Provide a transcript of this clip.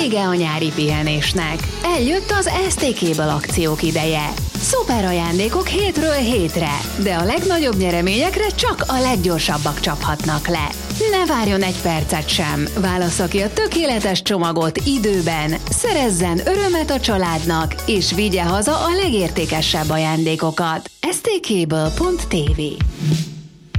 Vége a nyári pihenésnek. Eljött az ST Cable akciók ideje. Szuper ajándékok hétről hétre, de a legnagyobb nyereményekre csak a leggyorsabbak csaphatnak le. Ne várjon egy percet sem, válassza ki a tökéletes csomagot időben, szerezzen örömet a családnak, és vigye haza a legértékesebb ajándékokat. stcable.tv